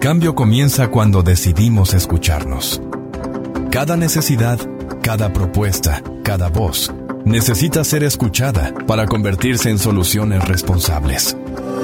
cambio comienza cuando decidimos escucharnos. Cada necesidad, cada propuesta, cada voz necesita ser escuchada para convertirse en soluciones responsables.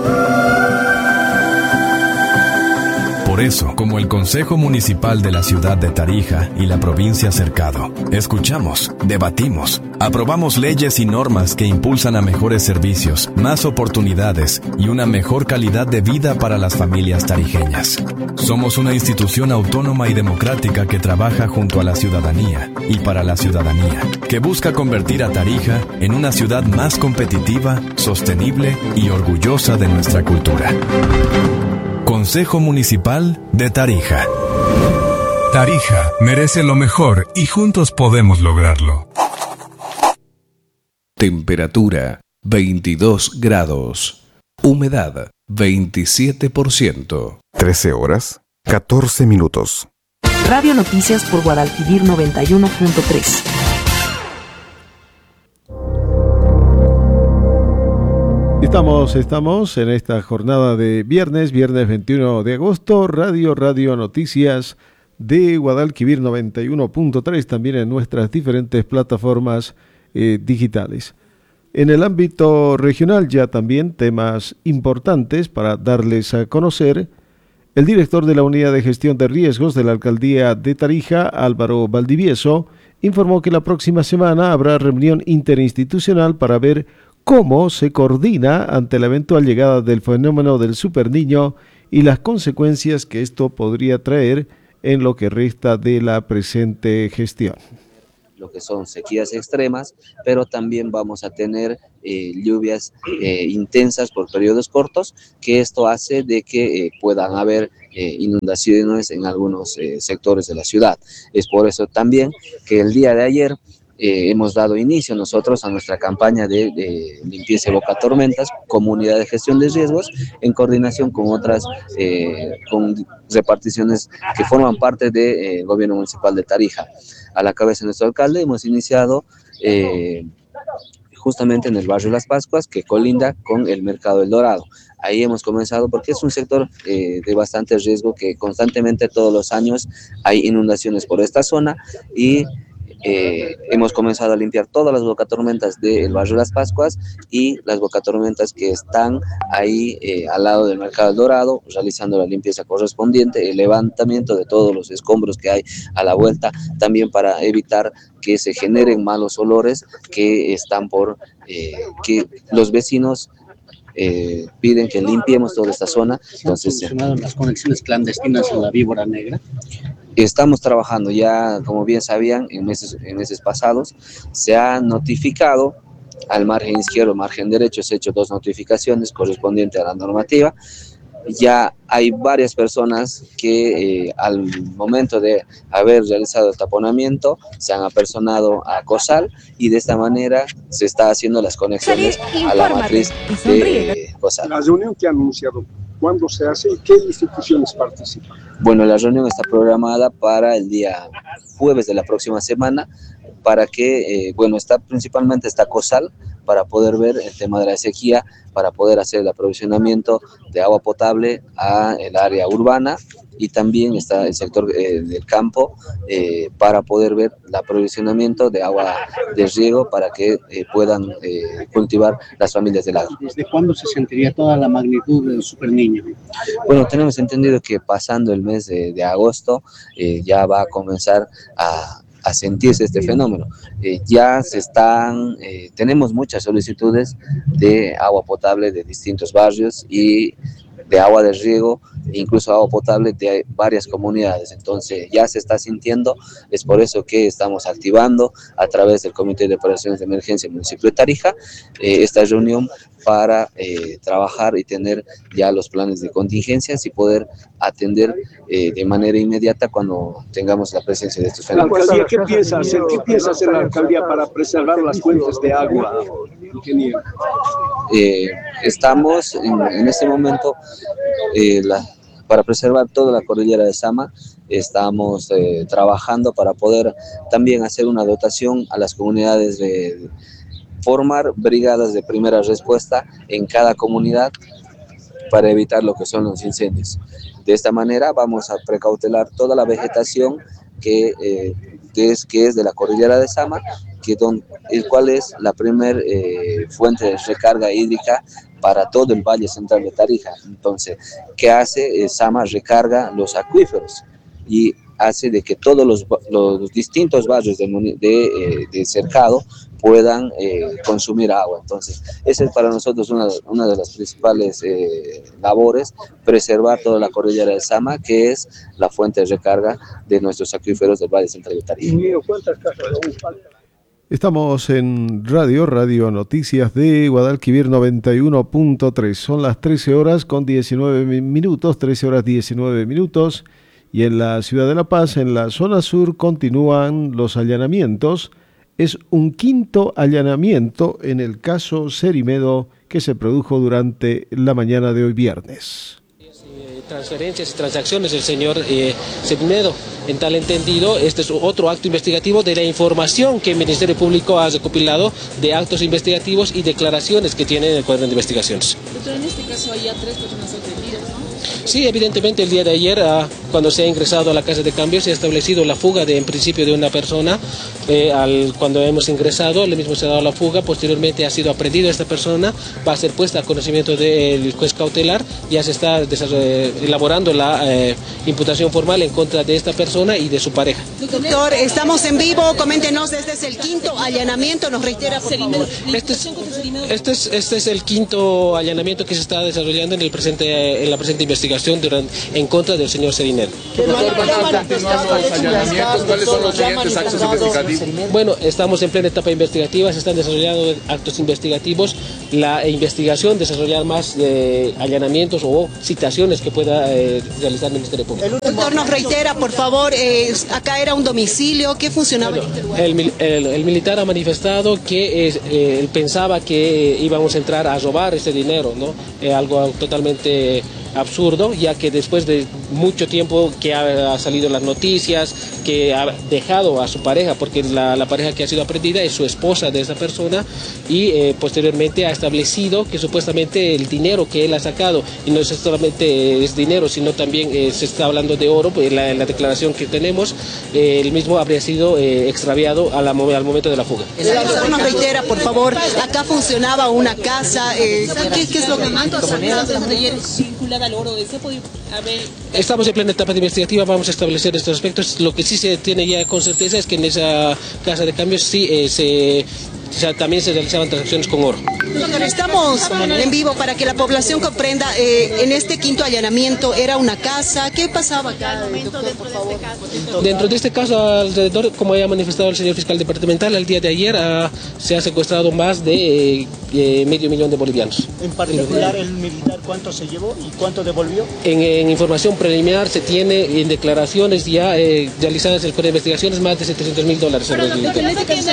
Por eso, como el Consejo Municipal de la Ciudad de Tarija y la provincia Cercado, escuchamos, debatimos, aprobamos leyes y normas que impulsan a mejores servicios, más oportunidades y una mejor calidad de vida para las familias tarijeñas. Somos una institución autónoma y democrática que trabaja junto a la ciudadanía y para la ciudadanía, que busca convertir a Tarija en una ciudad más competitiva, sostenible y orgullosa de nuestra cultura. Consejo Municipal de Tarija. Tarija merece lo mejor y juntos podemos lograrlo. Temperatura 22 grados. Humedad 27%. 13 horas, 14 minutos. Radio Noticias por Guadalquivir 91.3. Estamos en esta jornada de viernes 21 de agosto, Radio Noticias de Guadalquivir 91.3, también en nuestras diferentes plataformas digitales. En el ámbito regional ya también temas importantes para darles a conocer. El director de la Unidad de Gestión de Riesgos de la Alcaldía de Tarija, Álvaro Valdivieso, informó que la próxima semana habrá reunión interinstitucional para ver cómo se coordina ante la eventual llegada del fenómeno del superniño y las consecuencias que esto podría traer en lo que resta de la presente gestión. Lo que son sequías extremas, pero también vamos a tener lluvias intensas por periodos cortos, que esto hace de que puedan haber inundaciones en algunos sectores de la ciudad. Es por eso también que el día de ayer hemos dado inicio nosotros a nuestra campaña de limpieza y evacuatormentas como unidad de gestión de riesgos en coordinación con otras con reparticiones que forman parte del gobierno municipal de Tarija. A la cabeza de nuestro alcalde hemos iniciado justamente en el barrio Las Pascuas, que colinda con el Mercado del Dorado. Ahí hemos comenzado porque es un sector de bastante riesgo, que constantemente todos los años hay inundaciones por esta zona, y hemos comenzado a limpiar todas las bocatormentas del barrio Las Pascuas y las bocatormentas que están ahí al lado del Mercado del Dorado, realizando la limpieza correspondiente, el levantamiento de todos los escombros que hay a la vuelta, también para evitar que se generen malos olores que están por que los vecinos piden que limpiemos toda esta zona. Entonces, ¿se han funcionado las conexiones clandestinas en la Víbora Negra? Estamos trabajando ya, como bien sabían, en meses pasados se ha notificado al margen izquierdo, margen derecho, se han hecho 2 notificaciones correspondientes a la normativa. Ya hay varias personas que al momento de haber realizado el taponamiento se han apersonado a COSAL, y de esta manera se está haciendo las conexiones a la matriz de COSAL. La reunión que ha anunciado, ¿cuándo se hace y qué instituciones participan? Bueno, la reunión está programada para el día jueves de la próxima semana, para que, principalmente está COSAL, para poder ver el tema de la sequía, para poder hacer el aprovisionamiento de agua potable a el área urbana, y también está el sector del campo para poder ver el aprovisionamiento de agua de riego para que puedan cultivar las familias del agro. ¿Desde cuándo se sentiría toda la magnitud del superniño? Bueno, tenemos entendido que pasando el mes de agosto ya va a comenzar a sentirse este fenómeno. Ya tenemos muchas solicitudes de agua potable de distintos barrios y de agua de riego, incluso agua potable de varias comunidades. Entonces ya se está sintiendo, es por eso que estamos activando a través del Comité de Operaciones de Emergencia del municipio de Tarija esta reunión para trabajar y tener ya los planes de contingencias y poder atender de manera inmediata cuando tengamos la presencia de estos fenómenos. ¿La alcaldía qué piensa hacer? ¿Qué piensa hacer la alcaldía para preservar las fuentes de agua, ingeniero? Estamos en este momento para preservar toda la cordillera de Sama. Estamos trabajando para poder también hacer una dotación a las comunidades formar brigadas de primera respuesta en cada comunidad para evitar lo que son los incendios. De esta manera vamos a precautelar toda la vegetación que es de la cordillera de Sama, el cual es la primer fuente de recarga hídrica para todo el Valle Central de Tarija. Entonces, ¿qué hace? Sama recarga los acuíferos y hace de que todos los distintos barrios de cercado puedan consumir agua. Entonces, esa es para nosotros una de las principales labores, preservar toda la cordillera de Sama, que es la fuente de recarga de nuestros acuíferos del Valle Central de Tarija. ¿Cuántas casas aún faltan? Estamos en Radio Noticias de Guadalquivir 91.3. Son las 13 horas con 19 minutos, 13 horas 19 minutos. Y en la ciudad de La Paz, en la zona sur, continúan los allanamientos. Es un quinto allanamiento en el caso Cerimedo que se produjo durante la mañana de hoy viernes. Transferencias y transacciones del señor Cerimedo. En tal entendido, este es otro acto investigativo de la información que el Ministerio Público ha recopilado de actos investigativos y declaraciones que tiene en el cuaderno de investigaciones. Pero en este caso hay ya 3 personas detenidas, ¿no? Sí, evidentemente el día de ayer, cuando se ha ingresado a la casa de cambio, se ha establecido la fuga en principio de una persona. Cuando hemos ingresado, el mismo se ha dado la fuga, posteriormente ha sido aprendida esta persona, va a ser puesta a conocimiento del juez cautelar, ya se está elaborando la imputación formal en contra de esta persona y de su pareja. Doctor, estamos en vivo, coméntenos, este es el quinto allanamiento, nos reitera por favor. Este es el quinto allanamiento que se está desarrollando en la presente investigación en contra del señor Cerimedo. ¿Cuáles son los siguientes actos investigativos? Bueno, estamos en plena etapa investigativa, se están desarrollando actos investigativos, la investigación, desarrollar más allanamientos o citaciones que pueda realizar el Ministerio Público. El doctor nos reitera, por favor, acá era un domicilio, ¿qué funcionaba en este lugar? El militar ha manifestado que él pensaba que íbamos a entrar a robar ese dinero, ¿no? Algo totalmente absurdo, ya que después de mucho tiempo que ha salido en las noticias, que ha dejado a su pareja, porque la pareja que ha sido aprehendida es su esposa de esa persona, y posteriormente ha establecido que supuestamente el dinero que él ha sacado, y no es solamente es dinero, sino también se está hablando de oro, pues, la declaración que tenemos, el mismo habría sido extraviado al momento de la fuga. El doctor nos reitera, por favor, acá funcionaba una casa, ¿qué es lo que manda? Al oro, Estamos en plena etapa investigativa, vamos a establecer estos aspectos. Lo que sí se tiene ya con certeza es que en esa casa de cambios sí también se realizaban transacciones con oro. Doctor, estamos en vivo para que la población comprenda, en este quinto allanamiento era una casa, ¿qué pasaba acá, doctor, por favor? Dentro de este caso, alrededor, como ya ha manifestado el señor fiscal departamental, el día de ayer se ha secuestrado más de $500,000 de bolivianos. En particular, el militar, ¿cuánto se llevó y cuánto devolvió? En información preliminar se tiene en declaraciones ya realizadas en el Código de Investigaciones más de $700,000 sobre el militar.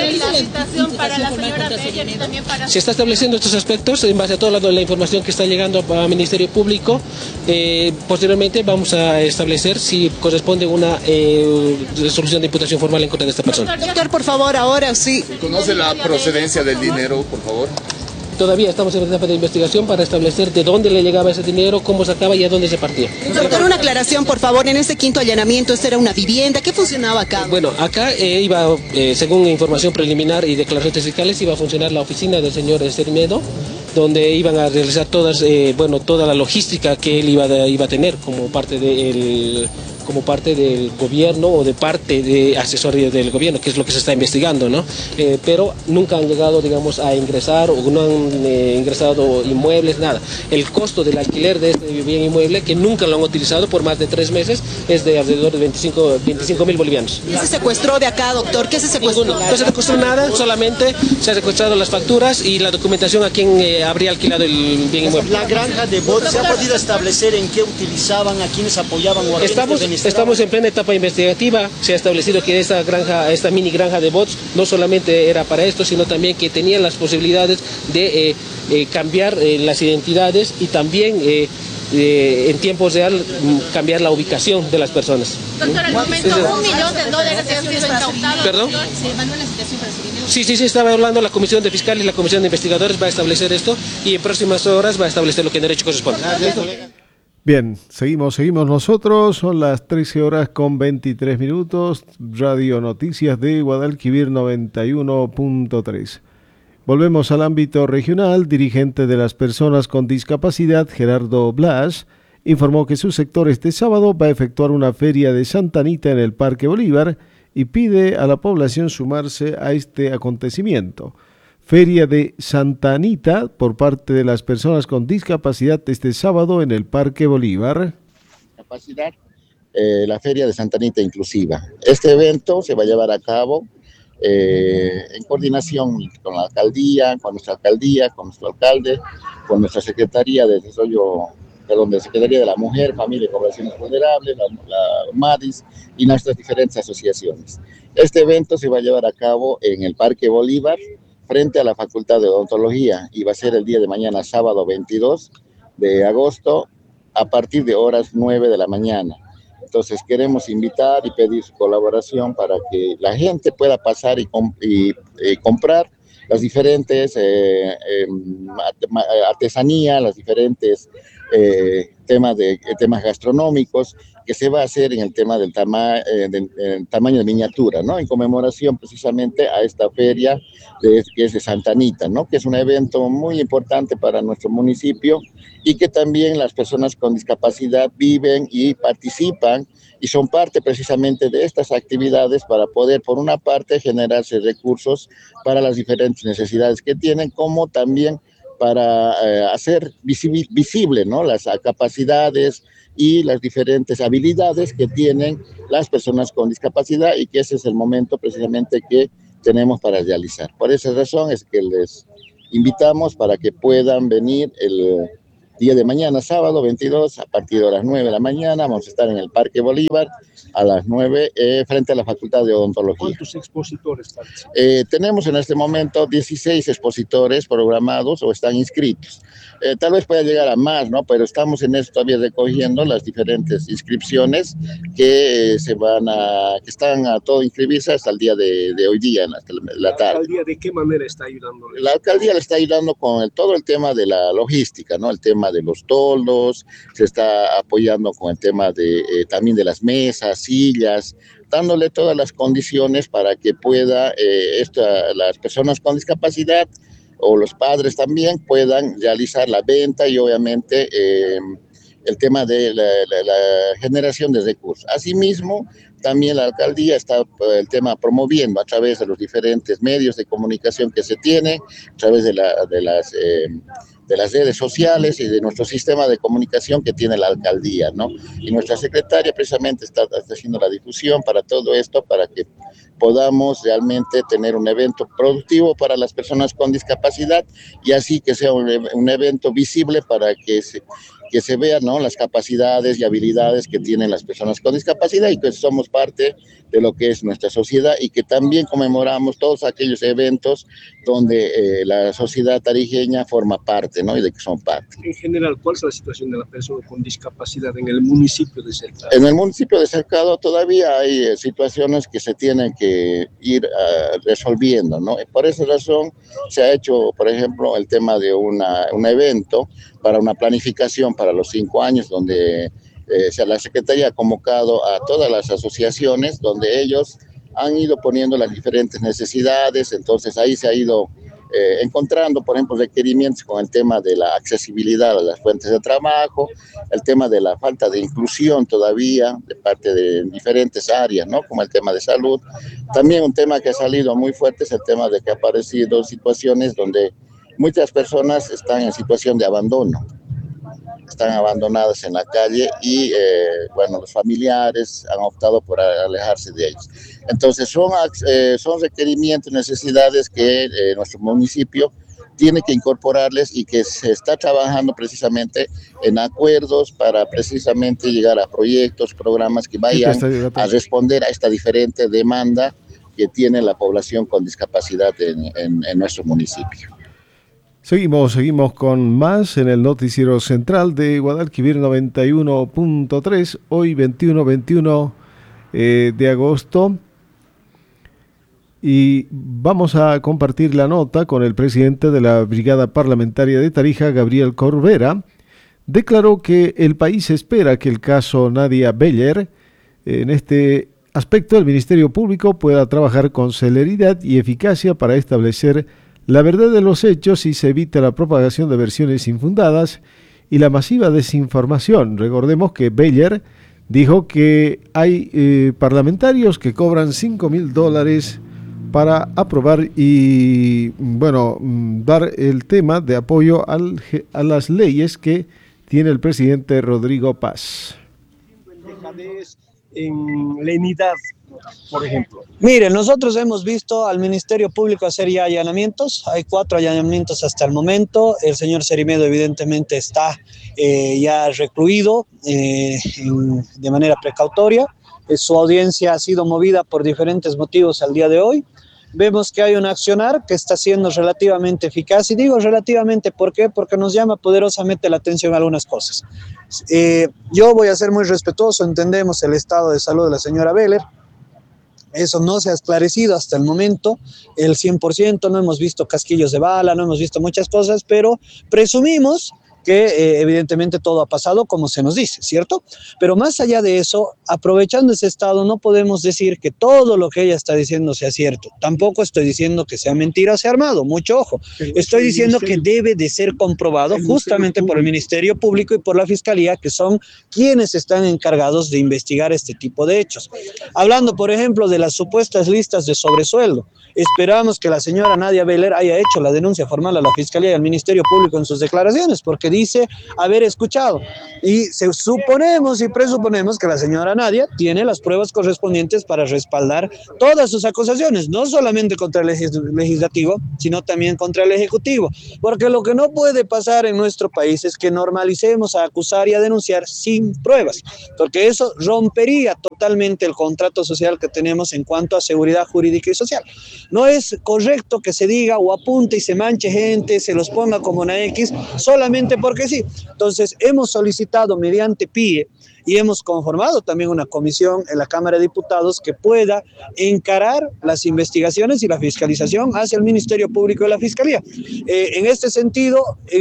Se está estableciendo estos aspectos en base a toda la información que está llegando al Ministerio Público. Posteriormente vamos a establecer si corresponde una resolución de imputación formal en contra de esta persona. Doctor, por favor, ahora sí. ¿Conoce la procedencia del dinero, por favor? Todavía estamos en etapa de investigación para establecer de dónde le llegaba ese dinero, cómo sacaba y a dónde se partía. Doctor, una aclaración, por favor. En este quinto allanamiento, ¿esta era una vivienda? ¿Qué funcionaba acá? Bueno, acá según información preliminar y declaraciones fiscales, iba a funcionar la oficina del señor Cerimedo, donde iban a realizar toda la logística que él iba a tener como parte del gobierno o de parte de asesoría del gobierno, que es lo que se está investigando, ¿no? Pero nunca han llegado, digamos, a ingresar o no han ingresado inmuebles, nada. El costo del alquiler de este bien inmueble, que nunca lo han utilizado por más de 3 meses, es de alrededor de 25,000 bolivianos. ¿Qué se secuestró de acá, doctor? ¿Qué se secuestró? No se secuestró nada, solamente se ha secuestrado las facturas y la documentación a quien habría alquilado el bien inmueble. La granja de bots, ¿se ha podido establecer en qué utilizaban, a quiénes apoyaban o a quiénes administraban? Estamos en plena etapa investigativa. Se ha establecido que esta mini granja de bots no solamente era para esto, sino también que tenía las posibilidades de cambiar las identidades y también en tiempo real cambiar la ubicación de las personas. Doctor, al momento $1 millón ha sido incautado. ¿Perdón? ¿Se evaluó la situación para su dinero? Sí, estaba hablando la Comisión de Fiscales y la Comisión de Investigadores va a establecer esto y en próximas horas va a establecer lo que en derecho corresponde. Bien, seguimos nosotros, son las 13:23, Radio Noticias de Guadalquivir 91.3. Volvemos al ámbito regional. Dirigente de las personas con discapacidad, Gerardo Blas, informó que su sector este sábado va a efectuar una feria de Santa Anita en el Parque Bolívar y pide a la población sumarse a este acontecimiento. Feria de Santa Anita por parte de las personas con discapacidad este sábado en el Parque Bolívar. La Feria de Santa Anita Inclusiva. Este evento se va a llevar a cabo en coordinación con la alcaldía, con nuestro alcalde, con nuestra Secretaría de Desarrollo, Secretaría de la Mujer, Familia y Poblaciones Vulnerables, la MADIS y nuestras diferentes asociaciones. Este evento se va a llevar a cabo en el Parque Bolívar, frente a la Facultad de Odontología, y va a ser el día de mañana, sábado 22 de agosto, a partir de horas 9 de la mañana. Entonces queremos invitar y pedir su colaboración para que la gente pueda pasar y comprar las diferentes artesanías, las diferentes temas gastronómicos que se va a hacer en el tema del tamaño de miniatura, ¿no? En conmemoración precisamente a esta feria que es de Santa Anita, ¿no? Que es un evento muy importante para nuestro municipio y que también las personas con discapacidad viven y participan y son parte precisamente de estas actividades para poder, por una parte, generarse recursos para las diferentes necesidades que tienen, como también para hacer visible, ¿no? Las capacidades y las diferentes habilidades que tienen las personas con discapacidad, y que ese es el momento precisamente que tenemos para realizar. Por esa razón es que les invitamos para que puedan venir el día de mañana, sábado 22, a partir de las 9 de la mañana. Vamos a estar en el Parque Bolívar a las 9, frente a la Facultad de Odontología. ¿Cuántos expositores están? Tenemos en este momento 16 expositores programados o están inscritos. Tal vez pueda llegar a más, ¿no? Pero estamos en esto todavía recogiendo las diferentes inscripciones que están a todo inscribirse hasta el día de hoy día, hasta la tarde. ¿La alcaldía de qué manera está ayudando? La alcaldía le está ayudando con todo el tema de la logística, ¿no? El tema de los toldos, se está apoyando con el tema también de las mesas, sillas, dándole todas las condiciones para que pueda las personas con discapacidad o los padres también puedan realizar la venta y obviamente el tema de la generación de recursos. Asimismo, también la alcaldía está el tema promoviendo a través de los diferentes medios de comunicación que se tienen, a través de las redes sociales y de nuestro sistema de comunicación que tiene la alcaldía, ¿no? Y nuestra secretaria precisamente está haciendo la difusión para todo esto, para que podamos realmente tener un evento productivo para las personas con discapacidad y así que sea un evento visible para que se vean, ¿no? Las capacidades y habilidades que tienen las personas con discapacidad, y que somos parte de lo que es nuestra sociedad, y que también conmemoramos todos aquellos eventos donde la sociedad tarijeña forma parte, ¿no? Y de que son parte. En general, ¿cuál es la situación de la persona con discapacidad en el municipio de Cercado? En el municipio de Cercado todavía hay situaciones que se tienen que ir resolviendo, ¿no? Por esa razón se ha hecho, por ejemplo, el tema de un evento para una planificación para los 5 años, donde la Secretaría ha convocado a todas las asociaciones, donde ellos han ido poniendo las diferentes necesidades. Entonces ahí se ha ido encontrando, por ejemplo, requerimientos con el tema de la accesibilidad a las fuentes de trabajo, el tema de la falta de inclusión todavía de parte de diferentes áreas, ¿no? Como el tema de salud. También un tema que ha salido muy fuerte es el tema de que ha aparecido situaciones donde muchas personas están en situación de abandono, están abandonadas en la calle y, los familiares han optado por alejarse de ellos. Entonces, son requerimientos, necesidades que nuestro municipio tiene que incorporarles y que se está trabajando precisamente en acuerdos para precisamente llegar a proyectos, programas que vayan a responder a esta diferente demanda que tiene la población con discapacidad en nuestro municipio. Seguimos con más en el noticiero central de Guadalquivir 91.3, hoy 21 de agosto. Y vamos a compartir la nota con el presidente de la Brigada Parlamentaria de Tarija, Gabriel Corbera. Declaró que el país espera que el caso Nadia Beller, en este aspecto el Ministerio Público pueda trabajar con celeridad y eficacia para establecer la verdad de los hechos y se evita la propagación de versiones infundadas y la masiva desinformación. Recordemos que Beller dijo que hay parlamentarios que cobran $5,000 para aprobar y, dar el tema de apoyo a las leyes que tiene el presidente Rodrigo Paz. En lenidad, por ejemplo. Mire, nosotros hemos visto al Ministerio Público hacer ya allanamientos. Hay 4 allanamientos hasta el momento. El señor Cerimedo evidentemente está ya recluido de manera precautoria. Su audiencia ha sido movida por diferentes motivos al día de hoy. Vemos que hay un accionar que está siendo relativamente eficaz, y digo relativamente, ¿por qué? Porque nos llama poderosamente la atención a algunas cosas. Yo voy a ser muy respetuoso, entendemos el estado de salud de la señora Beller, eso no se ha esclarecido hasta el momento, el 100%, no hemos visto casquillos de bala, no hemos visto muchas cosas, pero presumimos que evidentemente todo ha pasado como se nos dice, ¿cierto? Pero más allá de eso, aprovechando ese estado, no podemos decir que todo lo que ella está diciendo sea cierto. Tampoco estoy diciendo que sea mentira o sea armado, mucho ojo. Estoy diciendo que debe de ser comprobado justamente por el Ministerio Público y por la Fiscalía, que son quienes están encargados de investigar este tipo de hechos. Hablando, por ejemplo, de las supuestas listas de sobresueldo, esperamos que la señora Nadia Beller haya hecho la denuncia formal a la Fiscalía y al Ministerio Público en sus declaraciones, porque dice haber escuchado. Y suponemos y presuponemos que la señora Nadia tiene las pruebas correspondientes para respaldar todas sus acusaciones, no solamente contra el legislativo, sino también contra el ejecutivo. Porque lo que no puede pasar en nuestro país es que normalicemos a acusar y a denunciar sin pruebas, porque eso rompería totalmente el contrato social que tenemos en cuanto a seguridad jurídica y social. No es correcto que se diga o apunte y se manche gente, se los ponga como una X, solamente porque sí. Entonces, hemos solicitado mediante PIE y hemos conformado también una comisión en la Cámara de Diputados que pueda encarar las investigaciones y la fiscalización hacia el Ministerio Público y la Fiscalía. En este sentido, en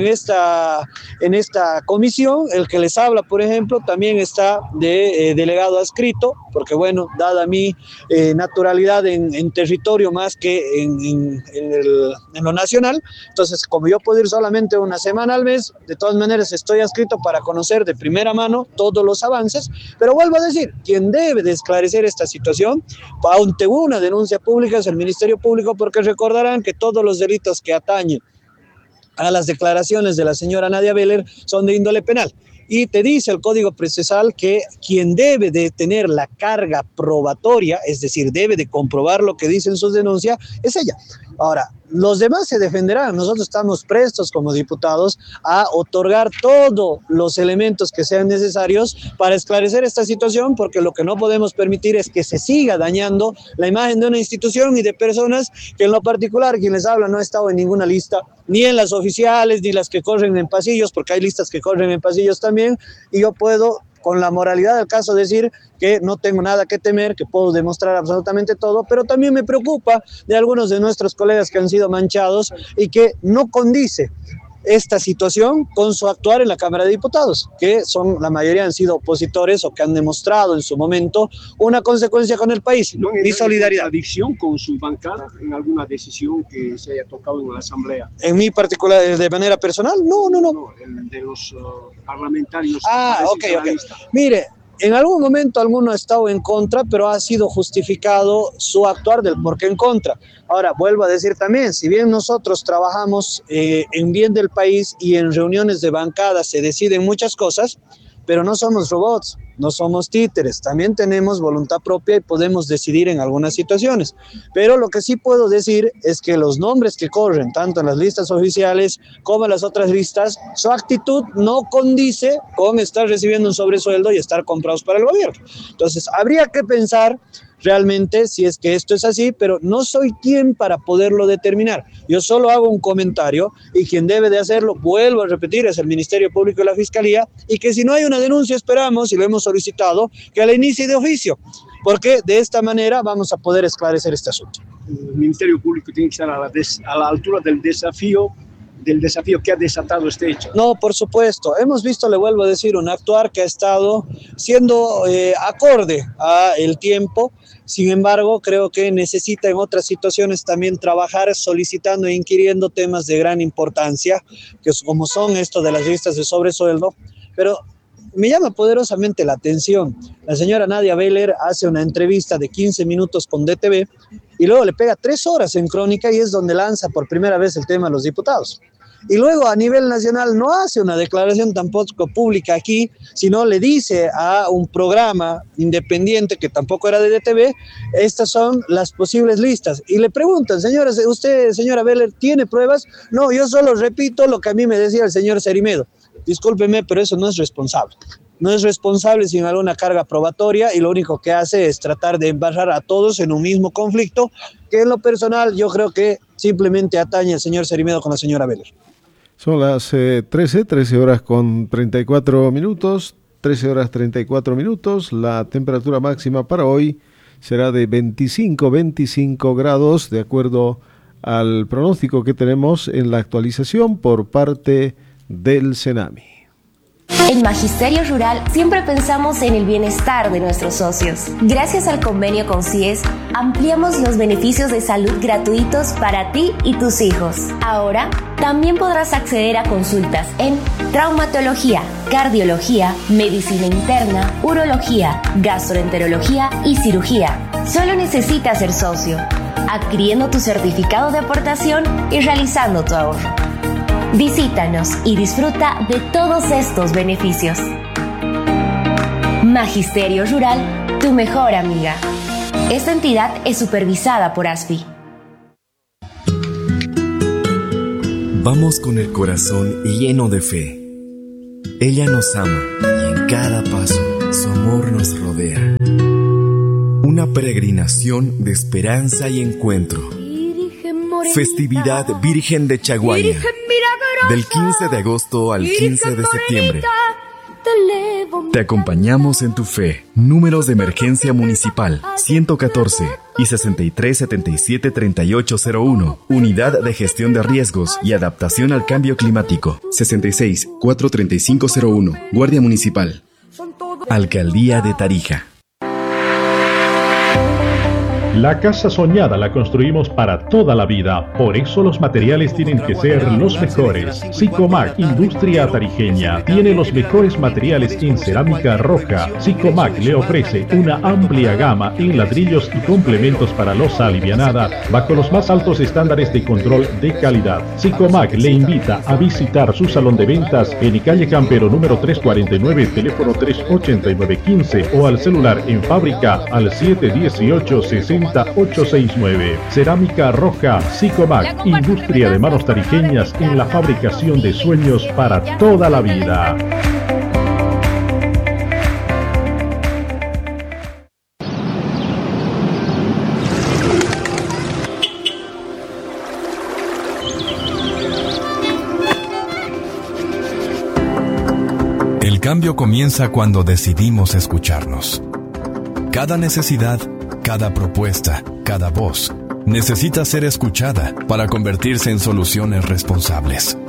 esta comisión, el que les habla, por ejemplo, también está de delegado adscrito, porque bueno, dada mi naturalidad en territorio más que en lo nacional, entonces como yo puedo ir solamente una semana al mes, de todas maneras estoy adscrito para conocer de primera mano todos los avances, pero vuelvo a decir, quien debe de esclarecer esta situación ante una denuncia pública es el Ministerio Público, porque recordarán que todos los delitos que atañen a las declaraciones de la señora Nadia Beller son de índole penal. Y te dice el Código Procesal que quien debe de tener la carga probatoria, es decir, debe de comprobar lo que dice en sus denuncias, es ella. Ahora, los demás se defenderán. Nosotros estamos prestos como diputados a otorgar todos los elementos que sean necesarios para esclarecer esta situación, porque lo que no podemos permitir es que se siga dañando la imagen de una institución y de personas que en lo particular, quien les habla, no ha estado en ninguna lista, ni en las oficiales, ni las que corren en pasillos, porque hay listas que corren en pasillos también, y yo puedo, con la moralidad del caso, decir que no tengo nada que temer, que puedo demostrar absolutamente todo, pero también me preocupa de algunos de nuestros colegas que han sido manchados y que no condice esta situación con su actuar en la Cámara de Diputados, que son, la mayoría han sido opositores o que han demostrado en su momento una consecuencia con el país, mi solidaridad. ¿Contradicción con su bancada en alguna decisión que se haya tocado en la Asamblea? En mi particular, de manera personal, no. El de los parlamentarios. Ok. Mire, en algún momento alguno ha estado en contra, pero ha sido justificado su actuar del por qué en contra. Ahora, vuelvo a decir también, si bien nosotros trabajamos en bien del país y en reuniones de bancada se deciden muchas cosas, pero no somos robots, no somos títeres, también tenemos voluntad propia y podemos decidir en algunas situaciones. Pero lo que sí puedo decir es que los nombres que corren, tanto en las listas oficiales como en las otras listas, su actitud no condice con estar recibiendo un sobresueldo y estar comprados para el gobierno. Entonces, habría que pensar realmente si es que esto es así, pero no soy quien para poderlo determinar. Yo solo hago un comentario y quien debe de hacerlo, vuelvo a repetir, es el Ministerio Público y la Fiscalía, y que si no hay una denuncia esperamos, y lo hemos solicitado, que la inicie de oficio, porque de esta manera vamos a poder esclarecer este asunto. El Ministerio Público tiene que estar a la altura del desafío que ha desatado este hecho. No, por supuesto. Hemos visto, le vuelvo a decir, un actuar que ha estado siendo acorde al tiempo. Sin embargo, creo que necesita en otras situaciones también trabajar solicitando e inquiriendo temas de gran importancia, que como son esto de las listas de sobresueldo. Pero me llama poderosamente la atención. La señora Nadia Beller hace una entrevista de 15 minutos con DTV y luego le pega 3 horas en Crónica y es donde lanza por primera vez el tema a los diputados. Y luego a nivel nacional no hace una declaración tampoco pública aquí, sino le dice a un programa independiente que tampoco era de DTV, estas son las posibles listas. Y le preguntan, señores, ¿usted, señora Beller, tiene pruebas? No, yo solo repito lo que a mí me decía el señor Cerimedo. Discúlpeme, pero eso no es responsable. No es responsable sin alguna carga probatoria y lo único que hace es tratar de embarrar a todos en un mismo conflicto que en lo personal yo creo que simplemente atañe al señor Cerimedo con la señora Beller. Son las 13 horas con 34 minutos, 13 horas 34 minutos. La temperatura máxima para hoy será de 25 grados, de acuerdo al pronóstico que tenemos en la actualización por parte del Senami. En Magisterio Rural siempre pensamos en el bienestar de nuestros socios. Gracias al convenio con CIES, ampliamos los beneficios de salud gratuitos para ti y tus hijos. Ahora, también podrás acceder a consultas en traumatología, cardiología, medicina interna, urología, gastroenterología y cirugía. Solo necesitas ser socio, adquiriendo tu certificado de aportación y realizando tu ahorro. Visítanos y disfruta de todos estos beneficios. Magisterio Rural, tu mejor amiga. Esta entidad es supervisada por ASFI. Vamos con el corazón lleno de fe. Ella nos ama y en cada paso su amor nos rodea. Una peregrinación de esperanza y encuentro. Festividad Virgen de Chaguaña. Del 15 de agosto al 15 de septiembre. Te acompañamos en tu fe. Números de emergencia municipal 114 y 63773801. Unidad de gestión de riesgos y adaptación al cambio climático 66-43501. Guardia Municipal. Alcaldía de Tarija. La casa soñada la construimos para toda la vida, por eso los materiales tienen que ser los mejores. Sicomac, industria tarijeña, tiene los mejores materiales en cerámica roja. Sicomac le ofrece una amplia gama en ladrillos y complementos para losa alivianada, bajo los más altos estándares de control de calidad. Sicomac le invita a visitar su salón de ventas en calle Campero número 349, teléfono 38915 o al celular en fábrica al 718-60869. Cerámica roja Sicomac, industria de manos tarijeñas en la fabricación de sueños para toda la vida. El cambio comienza cuando decidimos escucharnos. Cada necesidad, cada propuesta, cada voz, necesita ser escuchada para convertirse en soluciones responsables.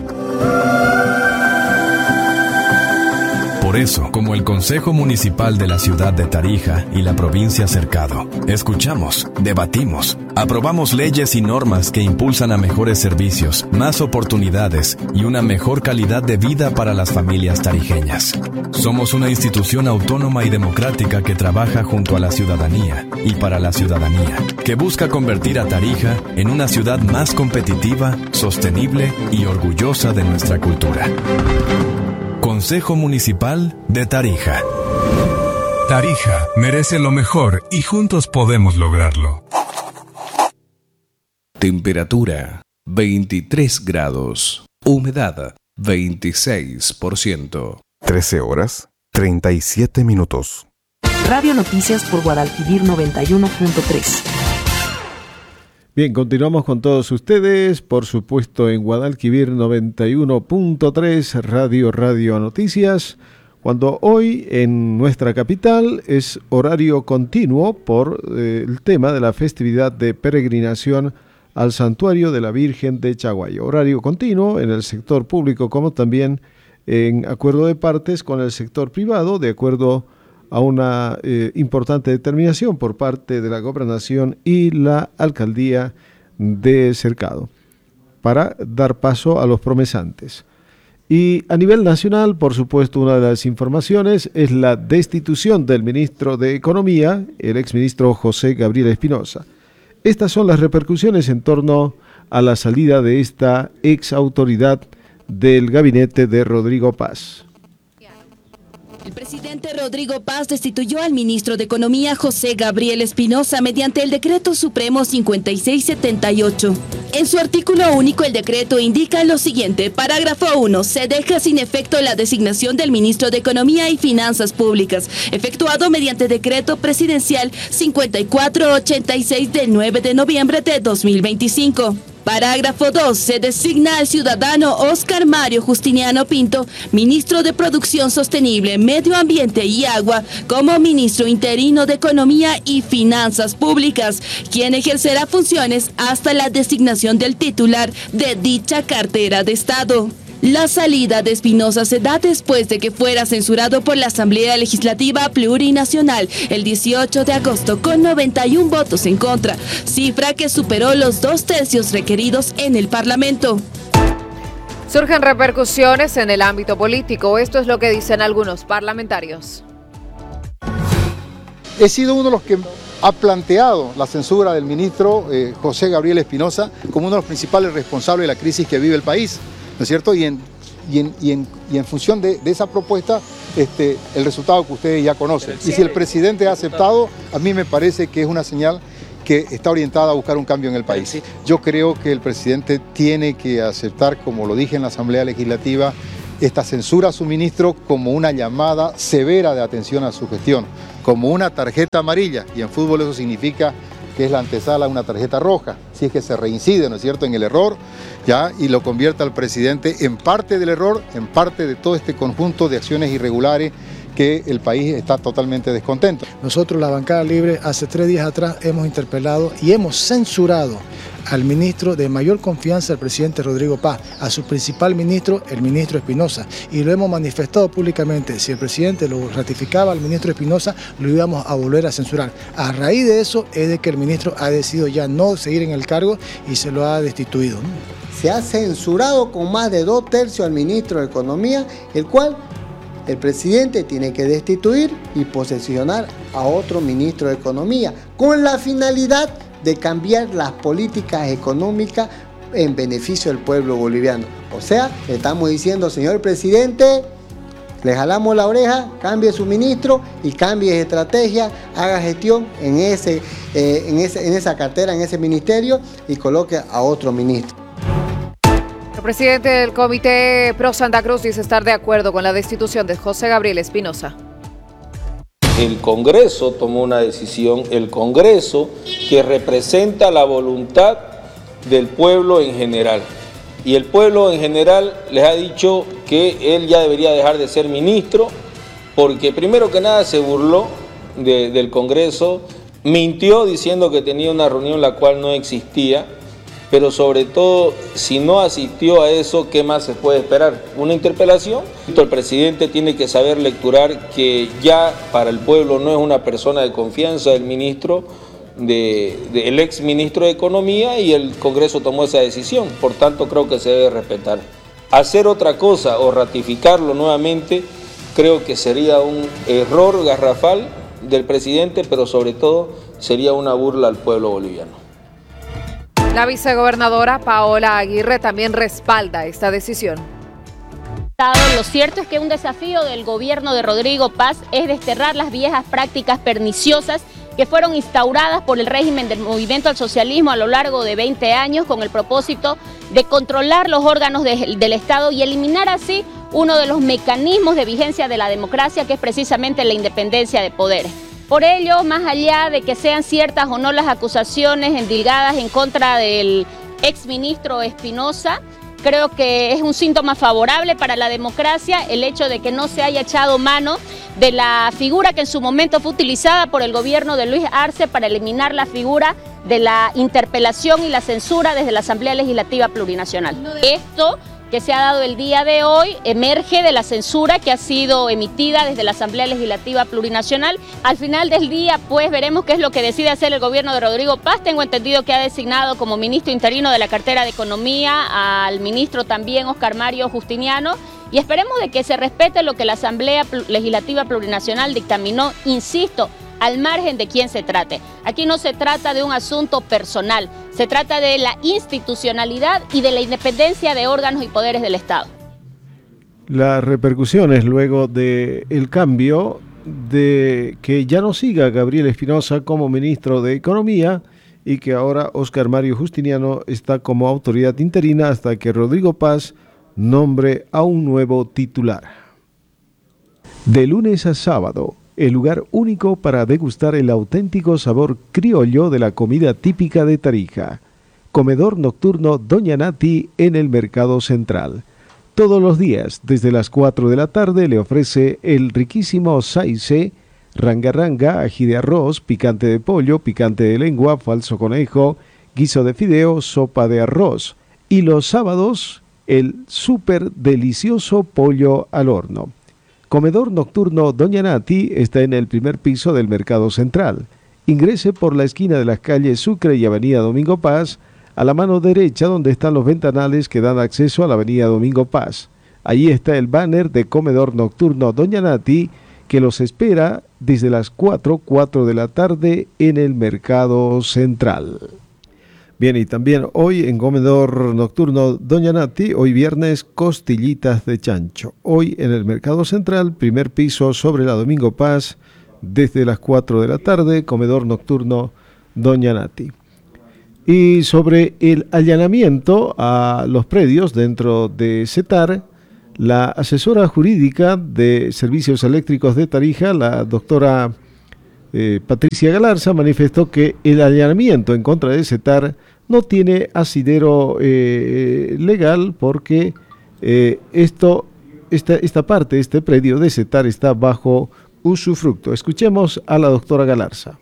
Por eso, como el Consejo Municipal de la Ciudad de Tarija y la provincia Cercado, escuchamos, debatimos, aprobamos leyes y normas que impulsan a mejores servicios, más oportunidades y una mejor calidad de vida para las familias tarijeñas. Somos una institución autónoma y democrática que trabaja junto a la ciudadanía y para la ciudadanía, que busca convertir a Tarija en una ciudad más competitiva, sostenible y orgullosa de nuestra cultura. Consejo Municipal de Tarija. Tarija merece lo mejor y juntos podemos lograrlo. Temperatura 23 grados. Humedad 26%. 13 horas 37 minutos. Radio Noticias por Guadalquivir 91.3. Bien, continuamos con todos ustedes, por supuesto en Guadalquivir 91.3, Radio Noticias, cuando hoy en nuestra capital es horario continuo por el tema de la festividad de peregrinación al Santuario de la Virgen de Chaguayo. Horario continuo en el sector público como también en acuerdo de partes con el sector privado, de acuerdo a una importante determinación por parte de la Gobernación y la Alcaldía de Cercado para dar paso a los promesantes. Y a nivel nacional, por supuesto, una de las informaciones es la destitución del ministro de Economía, el exministro José Gabriel Espinosa. Estas son las repercusiones en torno a la salida de esta ex autoridad del gabinete de Rodrigo Paz. El presidente Rodrigo Paz destituyó al ministro de Economía José Gabriel Espinosa mediante el Decreto Supremo 5678. En su artículo único, el decreto indica lo siguiente: parágrafo 1. Se deja sin efecto la designación del ministro de Economía y Finanzas Públicas, efectuado mediante decreto presidencial 5486 del 9 de noviembre de 2025. Parágrafo 2. Se designa al ciudadano Óscar Mario Justiniano Pinto, ministro de Producción Sostenible, Medio Ambiente y Agua, como ministro interino de Economía y Finanzas Públicas, quien ejercerá funciones hasta la designación del titular de dicha cartera de Estado. La salida de Espinosa se da después de que fuera censurado por la Asamblea Legislativa Plurinacional el 18 de agosto con 91 votos en contra, cifra que superó los 2/3 requeridos en el Parlamento. Surgen repercusiones en el ámbito político. Esto es lo que dicen algunos parlamentarios. He sido uno de los que ha planteado la censura del ministro José Gabriel Espinosa como uno de los principales responsables de la crisis que vive el país, ¿no es cierto? Y en función de esa propuesta, el resultado que ustedes ya conocen. Y si el presidente ha aceptado, a mí me parece que es una señal que está orientada a buscar un cambio en el país. Yo creo que el presidente tiene que aceptar, como lo dije en la Asamblea Legislativa, esta censura a su ministro como una llamada severa de atención a su gestión, como una tarjeta amarilla, y en fútbol eso significa que es la antesala a una tarjeta roja, si es que se reincide, ¿no es cierto?, en el error, ¿ya? Y lo convierte al presidente en parte del error, en parte de todo este conjunto de acciones irregulares que el país está totalmente descontento. Nosotros, la Bancada Libre, hace 3 días atrás hemos interpelado y hemos censurado al ministro de mayor confianza del presidente Rodrigo Paz, a su principal ministro, el ministro Espinosa, y lo hemos manifestado públicamente. Si el presidente lo ratificaba al ministro Espinosa, lo íbamos a volver a censurar. A raíz de eso es de que el ministro ha decidido ya no seguir en el cargo y se lo ha destituido. Se ha censurado con más de 2/3 al ministro de Economía, el cual el presidente tiene que destituir y posesionar a otro ministro de Economía, con la finalidad de cambiar las políticas económicas en beneficio del pueblo boliviano. O sea, le estamos diciendo, señor presidente, le jalamos la oreja, cambie su ministro y cambie de estrategia, haga gestión en esa cartera, en ese ministerio, y coloque a otro ministro. El presidente del Comité Pro Santa Cruz dice estar de acuerdo con la destitución de José Gabriel Espinosa. El Congreso tomó una decisión, el Congreso que representa la voluntad del pueblo en general. Y el pueblo en general les ha dicho que él ya debería dejar de ser ministro, porque primero que nada se burló del Congreso, mintió diciendo que tenía una reunión la cual no existía, pero sobre todo, si no asistió a eso, ¿qué más se puede esperar? ¿Una interpelación? El presidente tiene que saber lecturar que ya para el pueblo no es una persona de confianza el ministro, el ex ministro de Economía, y el Congreso tomó esa decisión, por tanto creo que se debe respetar. Hacer otra cosa o ratificarlo nuevamente creo que sería un error garrafal del presidente, pero sobre todo sería una burla al pueblo boliviano. La vicegobernadora Paola Aguirre también respalda esta decisión. Lo cierto es que un desafío del gobierno de Rodrigo Paz es desterrar las viejas prácticas perniciosas que fueron instauradas por el régimen del Movimiento al Socialismo a lo largo de 20 años con el propósito de controlar los órganos del Estado y eliminar así uno de los mecanismos de vigencia de la democracia, que es precisamente la independencia de poderes. Por ello, más allá de que sean ciertas o no las acusaciones endilgadas en contra del exministro Espinosa, creo que es un síntoma favorable para la democracia el hecho de que no se haya echado mano de la figura que en su momento fue utilizada por el gobierno de Luis Arce para eliminar la figura de la interpelación y la censura desde la Asamblea Legislativa Plurinacional. Esto que se ha dado el día de hoy emerge de la censura que ha sido emitida desde la Asamblea Legislativa Plurinacional. Al final del día, pues veremos qué es lo que decide hacer el gobierno de Rodrigo Paz. Tengo entendido que ha designado como ministro interino de la cartera de Economía al ministro también Oscar Mario Justiniano, y esperemos de que se respete lo que la Asamblea Legislativa Plurinacional dictaminó, insisto, al margen de quién se trate. Aquí no se trata de un asunto personal, se trata de la institucionalidad y de la independencia de órganos y poderes del Estado. Las repercusiones luego del cambio de que ya no siga Gabriel Espinosa como ministro de Economía y que ahora Oscar Mario Justiniano está como autoridad interina hasta que Rodrigo Paz nombre a un nuevo titular. De lunes a sábado, el lugar único para degustar el auténtico sabor criollo de la comida típica de Tarija. Comedor nocturno Doña Nati en el Mercado Central. Todos los días, desde las 4 de la tarde, le ofrece el riquísimo saice, ranga, ají de arroz, picante de pollo, picante de lengua, falso conejo, guiso de fideo, sopa de arroz. Y los sábados, el súper delicioso pollo al horno. Comedor nocturno Doña Nati está en el primer piso del Mercado Central. Ingrese por la esquina de las calles Sucre y Avenida Domingo Paz, a la mano derecha donde están los ventanales que dan acceso a la Avenida Domingo Paz. Allí está el banner de Comedor nocturno Doña Nati, que los espera desde las 4 de la tarde en el Mercado Central. Bien, y también hoy en Comedor Nocturno Doña Nati, hoy viernes, costillitas de chancho. Hoy en el Mercado Central, primer piso sobre la Domingo Paz, desde las 4 de la tarde, Comedor Nocturno Doña Nati. Y sobre el allanamiento a los predios dentro de CETAR, la asesora jurídica de Servicios Eléctricos de Tarija, la doctora Patricia Galarza, manifestó que el allanamiento en contra de CETAR no tiene asidero legal porque esta parte, este predio de CETAR está bajo usufructo. Escuchemos a la doctora Galarza.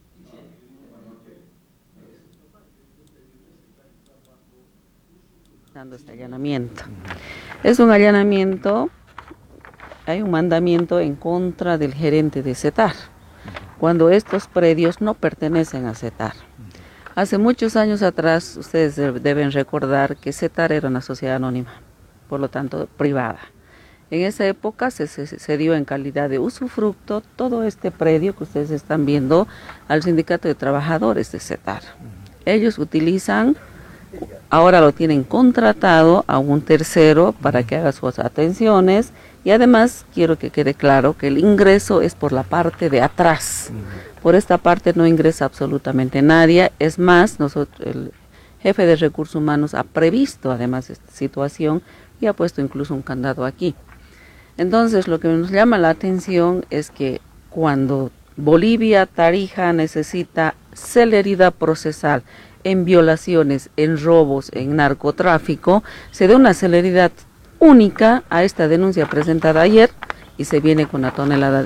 Este allanamiento. Es un allanamiento, hay un mandamiento en contra del gerente de CETAR, cuando estos predios no pertenecen a CETAR. Hace muchos años atrás, ustedes deben recordar que CETAR era una sociedad anónima, por lo tanto privada. En esa época se dio en calidad de usufructo todo este predio que ustedes están viendo al Sindicato de Trabajadores de CETAR. Ellos utilizan, ahora lo tienen contratado a un tercero para que haga sus atenciones, y además quiero que quede claro que el ingreso es por la parte de atrás. Por esta parte no ingresa absolutamente nadie. Es más, el jefe de Recursos Humanos ha previsto además esta situación y ha puesto incluso un candado aquí. Entonces lo que nos llama la atención es que cuando Bolivia, Tarija necesita celeridad procesal en violaciones, en robos, en narcotráfico, se da una celeridad única a esta denuncia presentada ayer y se viene con una tonelada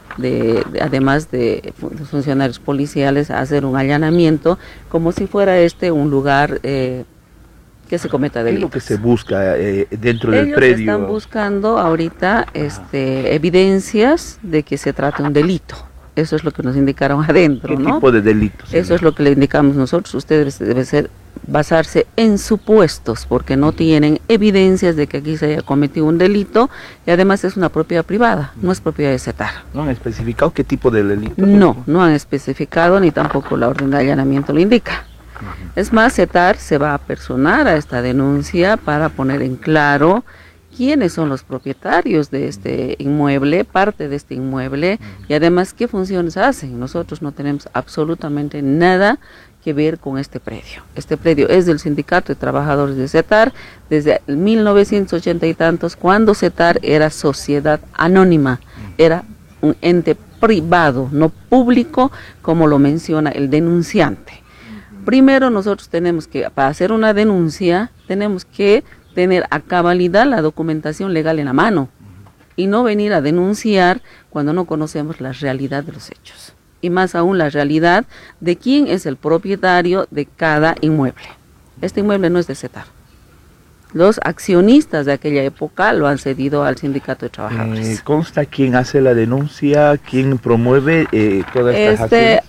además de funcionarios policiales a hacer un allanamiento como si fuera un lugar que se cometa delito. ¿Qué es lo que se busca dentro del predio? Ellos están buscando ahorita evidencias de que se trata de un delito. Eso es lo que nos indicaron adentro, ¿no? ¿Qué tipo de delitos? Eso es lo que le indicamos nosotros. Ustedes deben basarse en supuestos, porque no tienen evidencias de que aquí se haya cometido un delito, y además es una propiedad privada, no es propiedad de CETAR. ¿No han especificado qué tipo de delito? No han especificado, ni tampoco la orden de allanamiento lo indica. Es más, CETAR se va a personar a esta denuncia para poner en claro quiénes son los propietarios de este inmueble, parte de este inmueble, y además qué funciones hacen. Nosotros no tenemos absolutamente nada que ver con este predio. Este predio es del Sindicato de Trabajadores de CETAR desde 1980 y tantos, cuando CETAR era sociedad anónima, era un ente privado, no público, como lo menciona el denunciante. Primero nosotros tenemos que, para hacer una denuncia, tenemos que tener a cabalidad la documentación legal en la mano y no venir a denunciar cuando no conocemos la realidad de los hechos. Y más aún la realidad de quién es el propietario de cada inmueble. Este inmueble no es de CETAR. Los accionistas de aquella época lo han cedido al sindicato de trabajadores. ¿Consta quién hace la denuncia, quién promueve todas estas acciones?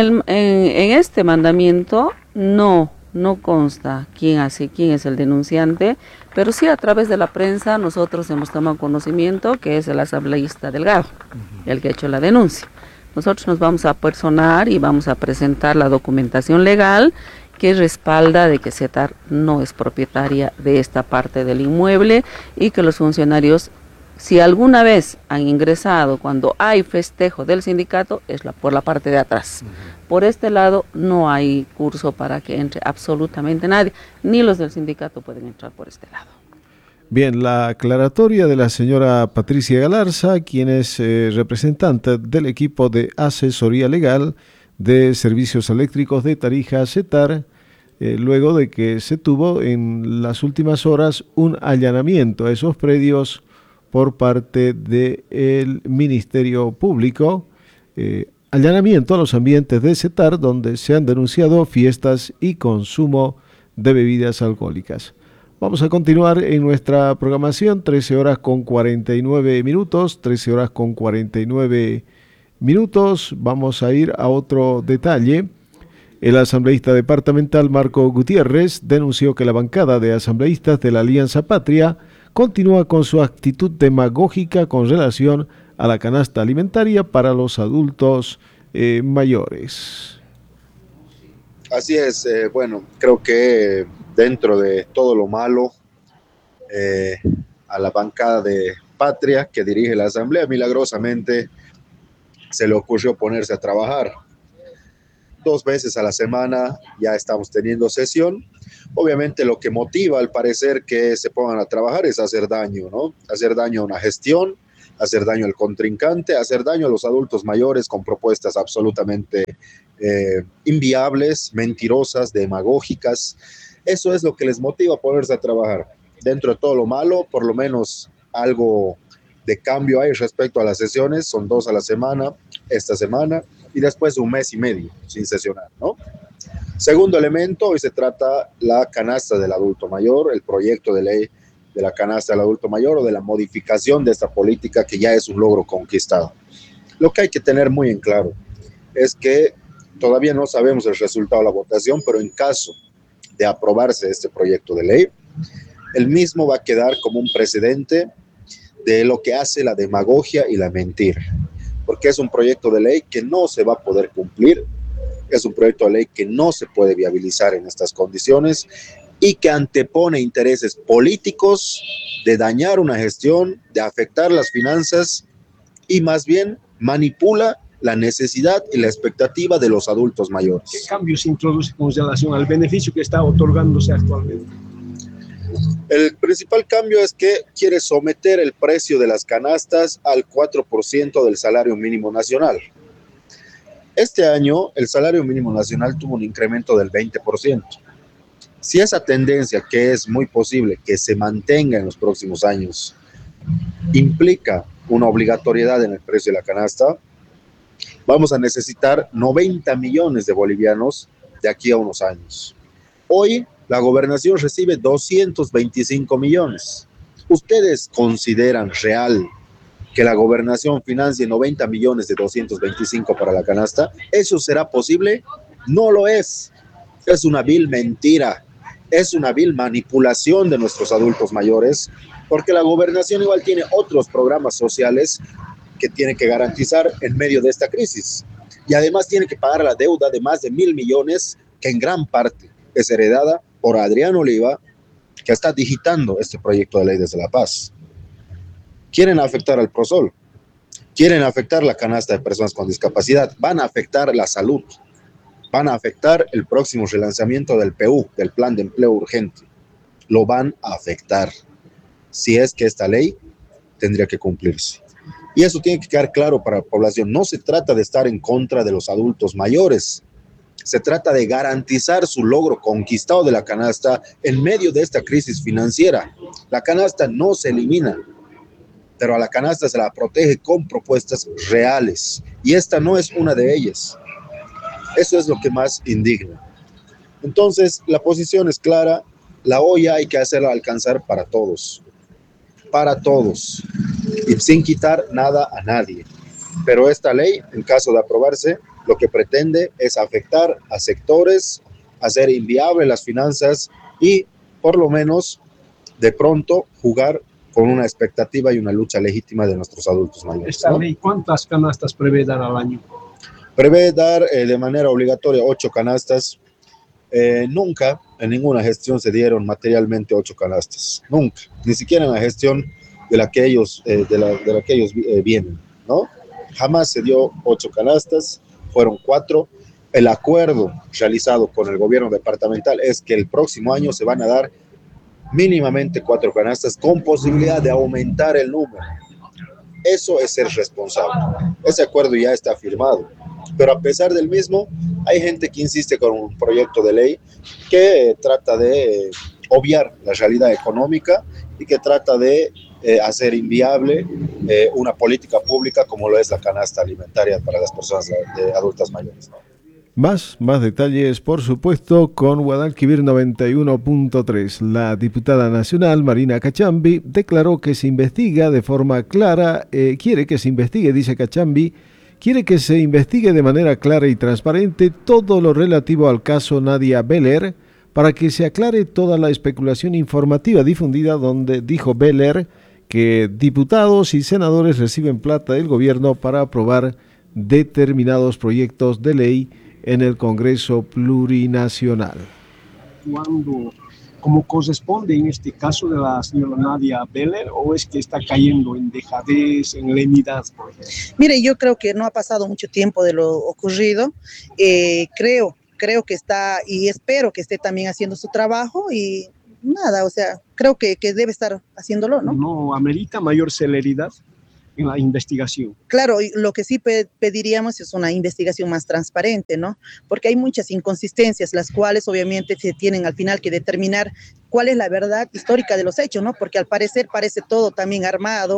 En este mandamiento no consta quién es el denunciante, pero sí a través de la prensa nosotros hemos tomado conocimiento que es el asambleísta Delgado, el que ha hecho la denuncia. Nosotros nos vamos a personar y vamos a presentar la documentación legal que respalda de que CETAR no es propietaria de esta parte del inmueble y que los funcionarios, si alguna vez han ingresado cuando hay festejo del sindicato, es por la parte de atrás. Por este lado no hay curso para que entre absolutamente nadie, ni los del sindicato pueden entrar por este lado. Bien, la aclaratoria de la señora Patricia Galarza, quien es representante del equipo de asesoría legal de Servicios Eléctricos de Tarija, CETAR, luego de que se tuvo en las últimas horas un allanamiento a esos predios por parte del Ministerio Público, allanamiento a los ambientes de CETAR, donde se han denunciado fiestas y consumo de bebidas alcohólicas. Vamos a continuar en nuestra programación, 13 horas con 49 minutos, 13 horas con 49 minutos. Vamos a ir a otro detalle. El asambleísta departamental Marco Gutiérrez denunció que la bancada de asambleístas de la Alianza Patria continúa con su actitud demagógica con relación a la canasta alimentaria para los adultos mayores. Así es, bueno, creo que dentro de todo lo malo, a la bancada de Patria que dirige la asamblea, milagrosamente se le ocurrió ponerse a trabajar. 2 veces a la semana ya estamos teniendo sesión. Obviamente lo que motiva al parecer que se pongan a trabajar es hacer daño, ¿no? Hacer daño a una gestión, hacer daño al contrincante, hacer daño a los adultos mayores con propuestas absolutamente inviables, mentirosas, demagógicas. Eso es lo que les motiva a ponerse a trabajar. Dentro de todo lo malo, por lo menos algo de cambio hay respecto a las sesiones. Son 2 a la semana, esta semana, y después 1 mes y medio sin sesionar, ¿no? Segundo elemento, hoy se trata la canasta del adulto mayor, el proyecto de ley de la canasta del adulto mayor o de la modificación de esta política que ya es un logro conquistado. Lo que hay que tener muy en claro es que todavía no sabemos el resultado de la votación, pero en caso de aprobarse este proyecto de ley, el mismo va a quedar como un precedente de lo que hace la demagogia y la mentira, porque es un proyecto de ley que no se va a poder cumplir, es un proyecto de ley que no se puede viabilizar en estas condiciones y que antepone intereses políticos de dañar una gestión, de afectar las finanzas y más bien manipula la necesidad y la expectativa de los adultos mayores. ¿Qué cambios introduce con relación al beneficio que está otorgándose actualmente? El principal cambio es que quiere someter el precio de las canastas al 4% del salario mínimo nacional. Este año el salario mínimo nacional tuvo un incremento del 20%. Si esa tendencia, que es muy posible que se mantenga en los próximos años, implica una obligatoriedad en el precio de la canasta, vamos a necesitar 90 millones de bolivianos de aquí a unos años. Hoy la gobernación recibe 225 millones. ¿Ustedes consideran real que la gobernación financie 90 millones de 225 para la canasta? ¿Eso será posible? No lo es. Es una vil mentira. Es una vil manipulación de nuestros adultos mayores, porque la gobernación igual tiene otros programas sociales que tiene que garantizar en medio de esta crisis. Y además tiene que pagar la deuda de más de 1.000 millones, que en gran parte es heredada por Adrián Oliva, que está digitando este proyecto de ley desde La Paz. Quieren afectar al Prosol, quieren afectar la canasta de personas con discapacidad, van a afectar la salud, van a afectar el próximo relanzamiento del PU, del Plan de Empleo Urgente. Lo van a afectar si es que esta ley tendría que cumplirse. Y eso tiene que quedar claro para la población. No se trata de estar en contra de los adultos mayores. Se trata de garantizar su logro conquistado de la canasta en medio de esta crisis financiera. La canasta no se elimina, pero a la canasta se la protege con propuestas reales. Y esta no es una de ellas. Eso es lo que más indigna. Entonces, la posición es clara. La olla hay que hacerla alcanzar para todos. Para todos. Y sin quitar nada a nadie. Pero esta ley, en caso de aprobarse, lo que pretende es afectar a sectores, hacer inviable las finanzas y, por lo menos, de pronto, jugar con una expectativa y una lucha legítima de nuestros adultos mayores. ¿Esta ley cuántas canastas prevé dar al año? Prevé dar de manera obligatoria 8 canastas. Nunca en ninguna gestión se dieron materialmente 8 canastas. Nunca. Ni siquiera en la gestión de la que ellos vienen, ¿no? Jamás se dio 8 canastas. Fueron 4. El acuerdo realizado con el gobierno departamental es que el próximo año se van a dar mínimamente 4 canastas con posibilidad de aumentar el número. Eso es ser responsable. Ese acuerdo ya está firmado. Pero a pesar del mismo, hay gente que insiste con un proyecto de ley que trata de obviar la realidad económica y que trata de hacer inviable una política pública como lo es la canasta alimentaria para las personas adultas mayores. Más detalles, por supuesto, con Guadalquivir 91.3. La diputada nacional, Marina Cachambi, declaró que se investiga de forma clara, quiere que se investigue, dice Cachambi, quiere que se investigue de manera clara y transparente todo lo relativo al caso Nadia Beller, para que se aclare toda la especulación informativa difundida donde dijo Beller que diputados y senadores reciben plata del gobierno para aprobar determinados proyectos de ley en el Congreso Plurinacional. ¿Cómo corresponde en este caso de la señora Nadia Beller, o es que está cayendo en dejadez, en lenidad, por ejemplo? Mire, yo creo que no ha pasado mucho tiempo de lo ocurrido. Creo que está, y espero que esté también haciendo su trabajo, y nada, o sea, creo que debe estar haciéndolo, ¿no? ¿No amerita mayor celeridad en la investigación? Claro, y lo que sí pediríamos es una investigación más transparente, ¿no? Porque hay muchas inconsistencias, las cuales obviamente se tienen al final que determinar cuál es la verdad histórica de los hechos, ¿no? Porque al parecer parece todo también armado,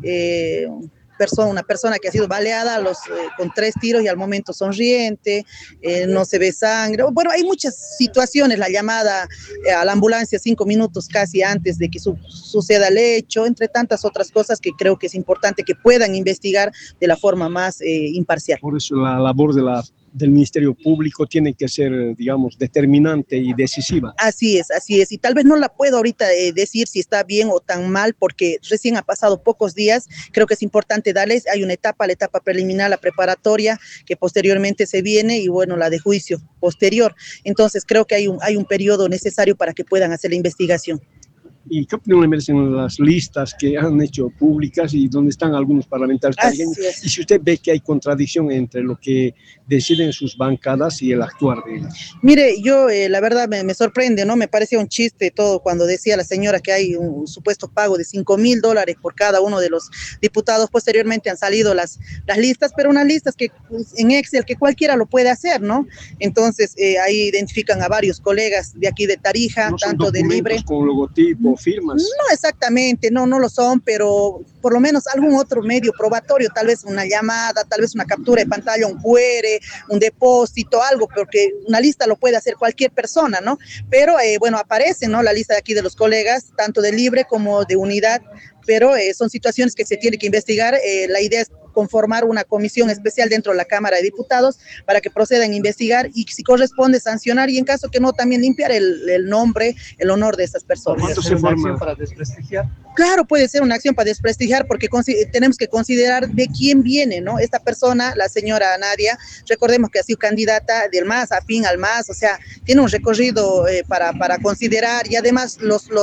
una persona que ha sido baleada con 3 tiros y al momento sonriente, no se ve sangre. Bueno, hay muchas situaciones, la llamada a la ambulancia 5 minutos casi antes de que suceda el hecho, entre tantas otras cosas que creo que es importante que puedan investigar de la forma más imparcial. Por eso la labor del Ministerio Público tiene que ser, digamos, determinante y decisiva. Así es, y tal vez no la puedo ahorita decir si está bien o tan mal, porque recién ha pasado pocos días. Creo que es importante darles, hay una etapa, la etapa preliminar, la preparatoria, que posteriormente se viene, y bueno, la de juicio posterior. Entonces creo que hay un periodo necesario para que puedan hacer la investigación. ¿Y qué opinión le merecen las listas que han hecho públicas y donde están algunos parlamentarios? Y si usted ve que hay contradicción entre lo que deciden sus bancadas y el actuar de ellas. Mire, yo la verdad me sorprende, ¿no? Me parecía un chiste todo cuando decía la señora que hay un supuesto pago de $5,000 por cada uno de los diputados. Posteriormente han salido las listas, pero unas listas que en Excel que cualquiera lo puede hacer, ¿no? Entonces ahí identifican a varios colegas de aquí de Tarija, tanto de Libre. Con logotipo, firmas. No exactamente, no lo son, pero por lo menos algún otro medio probatorio, tal vez una llamada, tal vez una captura de pantalla, un QR, un depósito, algo, porque una lista lo puede hacer cualquier persona, ¿no? Pero bueno, aparece, ¿no? La lista de aquí de los colegas, tanto de Libre como de Unidad, pero son situaciones que se tiene que investigar. La idea es conformar una comisión especial dentro de la Cámara de Diputados para que procedan a investigar y si corresponde sancionar, y en caso que no, también limpiar el nombre, el honor de esas personas. ¿Cuánto se forma para desprestigiar? Claro, puede ser una acción para desprestigiar, porque tenemos que considerar de quién viene, ¿no? Esta persona, la señora Nadia, recordemos que ha sido candidata del MAS, afín al MAS, o sea, tiene un recorrido para considerar, y además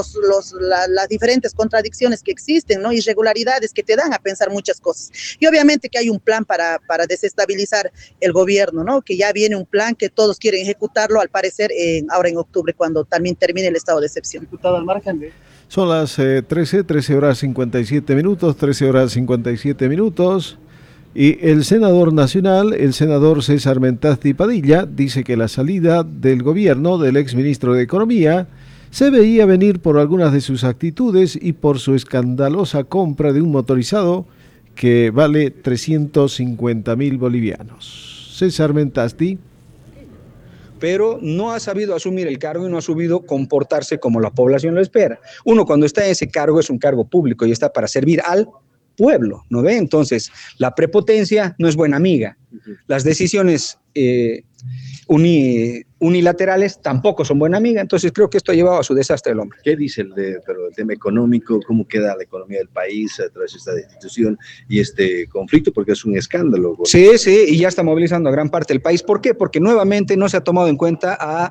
las diferentes contradicciones que existen, ¿no? Irregularidades que te dan a pensar muchas cosas. Y obviamente que hay un plan para desestabilizar el gobierno, ¿no? Que ya viene un plan que todos quieren ejecutarlo, al parecer, ahora en octubre, cuando también termine el estado de excepción. Diputada, al margen de... Son las 13 horas 57 minutos. Y el senador nacional, el senador César Mentasti Padilla, dice que la salida del gobierno del exministro de Economía se veía venir por algunas de sus actitudes y por su escandalosa compra de un motorizado que vale 350.000 bolivianos. César Mentasti. Pero no ha sabido asumir el cargo y no ha sabido comportarse como la población lo espera. Uno cuando está en ese cargo es un cargo público y está para servir al pueblo, ¿no ve? Entonces, la prepotencia no es buena amiga. Las decisiones unilaterales tampoco son buena amiga, entonces creo que esto ha llevado a su desastre el hombre. ¿Qué dice el tema económico? ¿Cómo queda la economía del país a través de esta destitución y este conflicto? Porque es un escándalo. Sí, y ya está movilizando a gran parte del país. ¿Por qué? Porque nuevamente no se ha tomado en cuenta al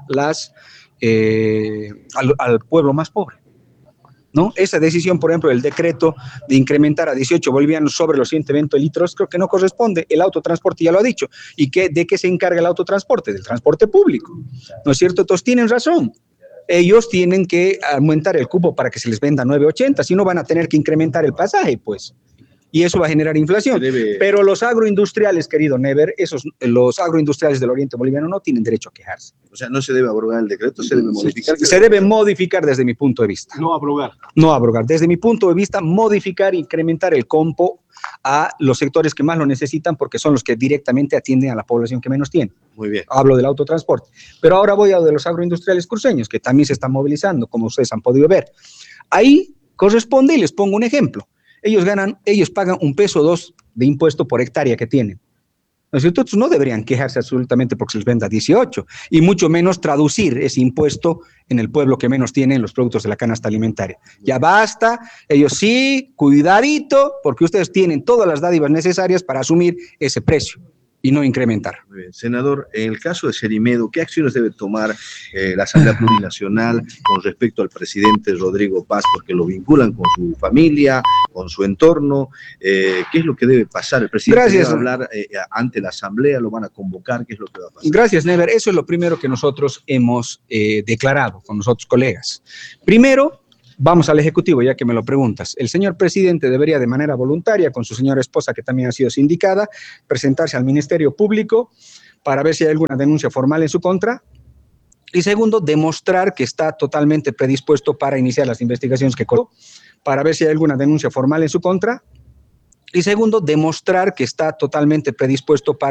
pueblo más pobre, ¿no? Esa decisión, por ejemplo, el decreto de incrementar a 18 bolivianos sobre los 120 litros, creo que no corresponde. El autotransporte ya lo ha dicho. ¿Y de qué se encarga el autotransporte? Del transporte público, ¿no es cierto? Entonces tienen razón. Ellos tienen que aumentar el cupo para que se les venda 9.80, si no van a tener que incrementar el pasaje, pues. Y eso va a generar inflación. Pero los agroindustriales, querido Never, los agroindustriales del oriente boliviano no tienen derecho a quejarse. O sea, no se debe abrogar el decreto, se debe modificar. Se debe modificar desde mi punto de vista. No abrogar. No abrogar. Desde mi punto de vista, modificar e incrementar el compo a los sectores que más lo necesitan porque son los que directamente atienden a la población que menos tiene. Muy bien. Hablo del autotransporte. Pero ahora voy a lo de los agroindustriales cruceños, que también se están movilizando, como ustedes han podido ver. Ahí corresponde, y les pongo un ejemplo. Ellos pagan $1 o $2 de impuesto por hectárea que tienen. ¿No es cierto? Entonces no deberían quejarse absolutamente porque se les venda 18, y mucho menos traducir ese impuesto en el pueblo que menos tiene en los productos de la canasta alimentaria. Ya basta, ellos sí, cuidadito, porque ustedes tienen todas las dádivas necesarias para asumir ese precio y no incrementar. Muy bien. Senador, en el caso de Serimedo, ¿qué acciones debe tomar la Asamblea Plurinacional con respecto al presidente Rodrigo Paz? Porque lo vinculan con su familia, con su entorno. ¿Qué es lo que debe pasar? El presidente va a hablar ante la Asamblea, lo van a convocar, ¿qué es lo que va a pasar? Gracias, Never. Eso es lo primero que nosotros hemos declarado con nosotros colegas. Primero, vamos al Ejecutivo, ya que me lo preguntas. El señor presidente debería de manera voluntaria, con su señora esposa, que también ha sido sindicada, presentarse al Ministerio Público para ver si hay alguna denuncia formal en su contra. Y segundo, demostrar que está totalmente predispuesto para iniciar las investigaciones para ver si hay alguna denuncia formal en su contra. Y segundo, demostrar que está totalmente predispuesto para